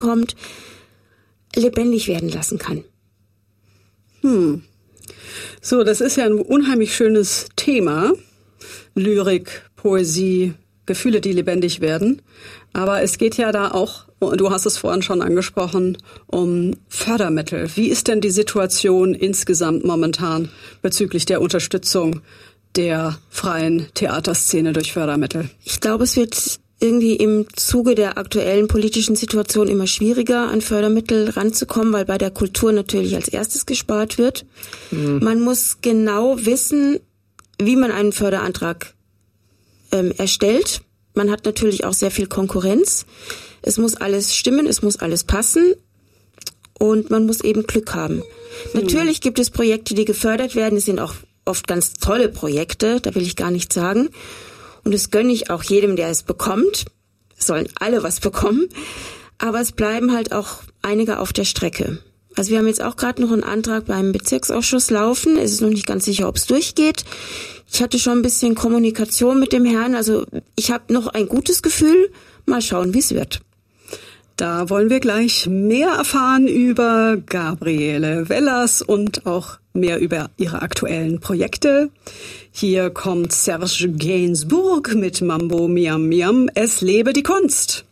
kommt, lebendig werden lassen kann. So, das ist ja ein unheimlich schönes Thema. Lyrik, Poesie, Gefühle, die lebendig werden. Aber es geht ja da auch, du hast es vorhin schon angesprochen, um Fördermittel. Wie ist denn die Situation insgesamt momentan bezüglich der Unterstützung der freien Theaterszene durch Fördermittel? Ich glaube, es wird irgendwie im Zuge der aktuellen politischen Situation immer schwieriger, an Fördermittel ranzukommen, weil bei der Kultur natürlich als erstes gespart wird. Man muss genau wissen, wie man einen Förderantrag erstellt. Man hat natürlich auch sehr viel Konkurrenz. Es muss alles stimmen, es muss alles passen und man muss eben Glück haben. Natürlich gibt es Projekte, die gefördert werden. Es sind auch oft ganz tolle Projekte, da will ich gar nichts sagen. Und das gönne ich auch jedem, der es bekommt. Es sollen alle was bekommen. Aber es bleiben halt auch einige auf der Strecke. Also wir haben jetzt auch gerade noch einen Antrag beim Bezirksausschuss laufen. Es ist noch nicht ganz sicher, ob es durchgeht. Ich hatte schon ein bisschen Kommunikation mit dem Herrn. Also ich habe noch ein gutes Gefühl. Mal schauen, wie es wird. Da wollen wir gleich mehr erfahren über Gabriele Wellers und auch mehr über ihre aktuellen Projekte. Hier kommt Serge Gainsbourg mit Mambo Miam Miam. Es lebe die Kunst.